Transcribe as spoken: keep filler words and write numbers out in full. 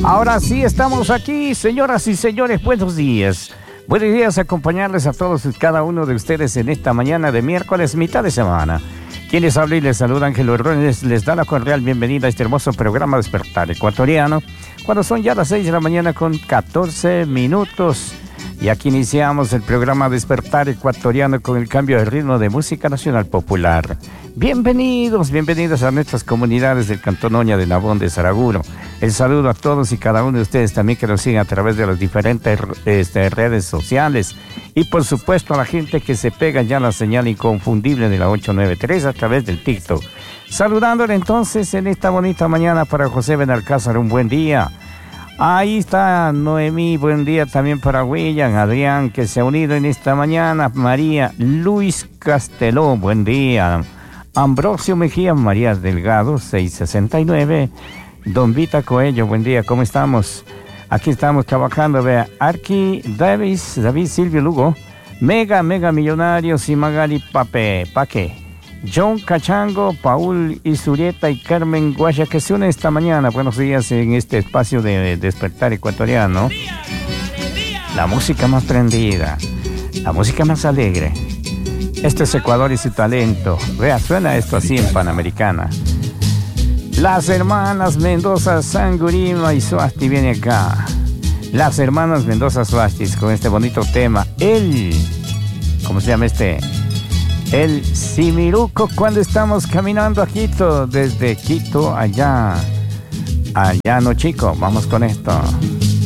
Ahora sí estamos aquí, señoras y señores, buenos días. Buenos días, acompañarles a todos y cada uno de ustedes en esta mañana de miércoles, mitad de semana. Quienes hablan y les saludan, Ángel Ordóñez, les da la cordial bienvenida a este hermoso programa Despertar Ecuatoriano, cuando son ya las seis de la mañana con catorce minutos. Y aquí iniciamos el programa Despertar Ecuatoriano con el cambio de ritmo de música nacional popular. Bienvenidos, bienvenidos a nuestras comunidades del Cantón Oña de Nabón de Saraguro. El saludo a todos y cada uno de ustedes también que nos siguen a través de las diferentes este, redes sociales. Y por supuesto a la gente que se pega ya la señal inconfundible de la ocho nueve tres a través del TikTok. Saludándole entonces en esta bonita mañana para José Benalcázar, un buen día. Ahí está Noemí, buen día también para William, Adrián, que se ha unido en esta mañana, María, Luis Casteló, buen día, Ambrosio Mejía, María Delgado, seiscientos sesenta y nueve, Don Vita Coello, buen día, ¿cómo estamos? Aquí estamos trabajando, vea, Arqui Davis, David Silvio Lugo, Mega, Mega Millonarios y Magali Pape, Paque. John Cachango, Paul Isurieta y Carmen Guaya que se unen esta mañana. Buenos días en este espacio de Despertar Ecuatoriano. La música más prendida, la música más alegre. Esto es Ecuador y su talento. Vea, suena esto así en Panamericana. Las hermanas Mendoza, Sangurima y Suasti viene acá. Las hermanas Mendoza Suasti con este bonito tema. El, ¿cómo se llama este? El Simiruco, cuando estamos caminando a Quito, desde Quito allá, allá no chico, vamos con esto.